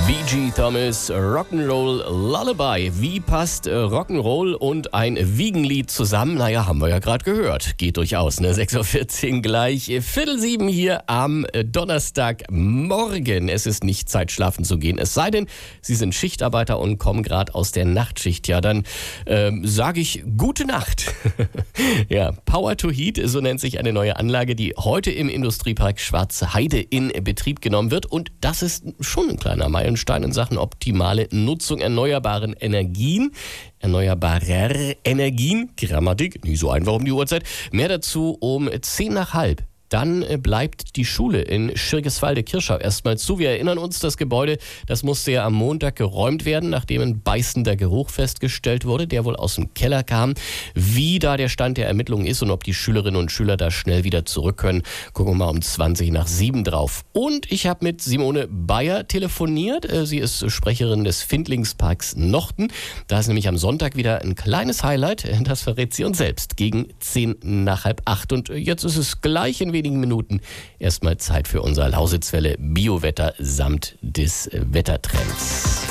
B.G. Thomas, Rock'n'Roll Lullaby. Wie passt Rock'n'Roll und ein Wiegenlied zusammen? Naja, haben wir ja gerade gehört. Geht durchaus, ne? 6.14 Uhr gleich, 6:45 hier am Donnerstagmorgen. Es ist nicht Zeit, schlafen zu gehen. Es sei denn, Sie sind Schichtarbeiter und kommen gerade aus der Nachtschicht. Ja, dann sage ich gute Nacht. Ja, Power to Heat, so nennt sich eine neue Anlage, die heute im Industriepark Schwarze Heide in Betrieb genommen wird. Und das ist schon ein kleiner Meilenstein in Sachen optimale Nutzung erneuerbarer Energien, Grammatik, nicht so einfach um die Uhrzeit. Mehr dazu um 6:50. Dann bleibt die Schule in Schirgiswalde-Kirschau erstmal zu. Wir erinnern uns, das Gebäude, das musste ja am Montag geräumt werden, nachdem ein beißender Geruch festgestellt wurde, der wohl aus dem Keller kam. Wie da der Stand der Ermittlungen ist und ob die Schülerinnen und Schüler da schnell wieder zurück können, gucken wir mal um 6:20 drauf. Und ich habe mit Simone Bayer telefoniert. Sie ist Sprecherin des Findlingsparks Nochten. Da ist nämlich am Sonntag wieder ein kleines Highlight. Das verrät sie uns selbst gegen 7:45. Und jetzt ist es gleich in wenigen Minuten erstmal Zeit für unser Lausitzwelle Biowetter samt des Wettertrends.